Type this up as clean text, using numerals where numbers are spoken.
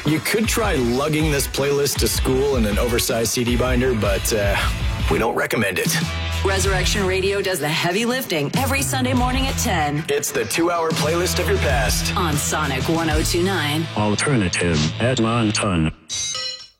You could try lugging this playlist to school in an oversized CD binder, but we don't recommend it. Resurrection Radio does the heavy lifting every Sunday morning at 10. It's the 2-hour playlist of your past. On Sonic 102.9. Alternative Edmonton.